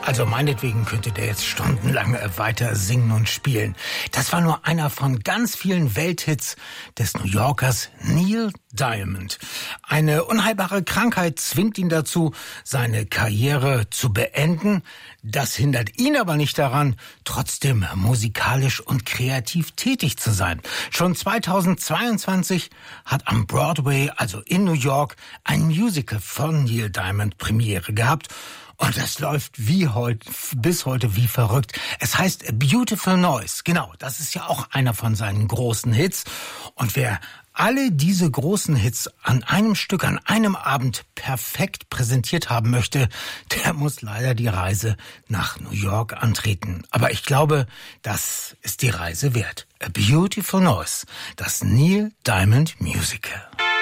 Also meinetwegen könnte der jetzt stundenlang weiter singen und spielen. Das war nur einer von ganz vielen Welthits des New Yorkers Neil Diamond. Eine unheilbare Krankheit zwingt ihn dazu, seine Karriere zu beenden. Das hindert ihn aber nicht daran, trotzdem musikalisch und kreativ tätig zu sein. Schon 2022 hat am Broadway, also in New York, ein Musical von Neil Diamond Premiere gehabt. Und das läuft bis heute wie verrückt. Es heißt A Beautiful Noise. Genau, das ist ja auch einer von seinen großen Hits. Und wer alle diese großen Hits an einem Stück, an einem Abend perfekt präsentiert haben möchte, der muss leider die Reise nach New York antreten. Aber ich glaube, das ist die Reise wert. A Beautiful Noise, das Neil Diamond Musical.